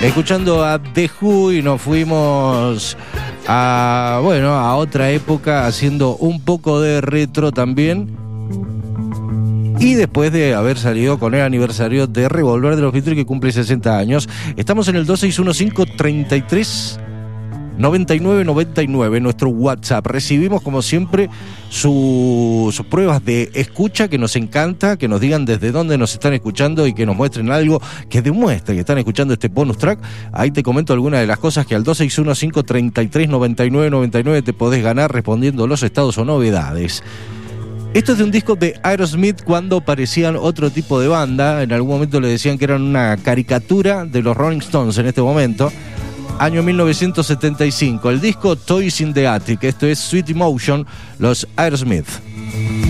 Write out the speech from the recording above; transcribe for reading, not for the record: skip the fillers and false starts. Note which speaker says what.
Speaker 1: escuchando a The Who, y nos fuimos a otra época haciendo un poco de retro también. Y después de haber salido con el aniversario de Revolver de los Beatles, que cumple 60 años, estamos en el 2615-33-9999, nuestro WhatsApp. Recibimos, como siempre, sus pruebas de escucha, que nos encanta, que nos digan desde dónde nos están escuchando y que nos muestren algo que demuestre que están escuchando este bonus track. Ahí te comento algunas de las cosas que al 2615-33-9999 te podés ganar respondiendo los estados o novedades. Esto es de un disco de Aerosmith cuando parecían otro tipo de banda. En algún momento le decían que eran una caricatura de los Rolling Stones en este momento. Año 1975. El disco Toys in the Attic. Esto es Sweet Emotion, los Aerosmith.